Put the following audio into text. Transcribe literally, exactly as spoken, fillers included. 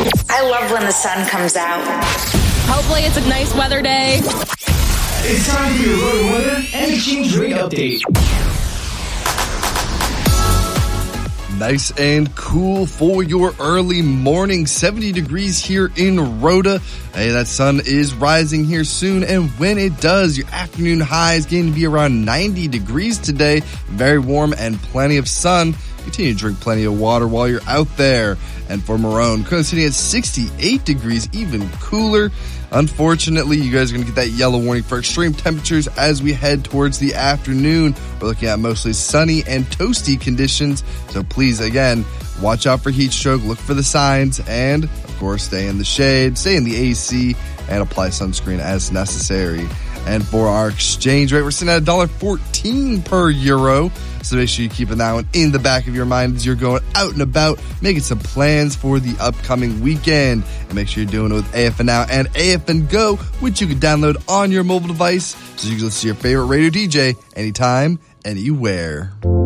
I love when the sun comes out. Hopefully it's a nice weather day. It's time for your road weather and exchange rate update. Nice and cool for your early morning. seventy degrees here in Rhoda. Hey, that sun is rising here soon, and when it does, your afternoon high is going to be around ninety degrees today. Very warm and plenty of sun. Continue to drink plenty of water while you're out there. And for Marone, currently sitting at sixty-eight degrees, even cooler. Unfortunately, you guys are going to get that yellow warning for extreme temperatures as we head towards the afternoon. We're looking at mostly sunny and toasty conditions. So please, again, watch out for heat stroke, look for the signs, and, of course, stay in the shade, stay in the A C, and apply sunscreen as necessary. And for our exchange rate, we're sitting at one dollar fourteen per euro. So make sure you're keeping that one in the back of your mind as you're going out and about, making some plans for the upcoming weekend. And make sure you're doing it with A F N Now and A F N Go, which you can download on your mobile device so you can listen to your favorite radio D J anytime, anywhere.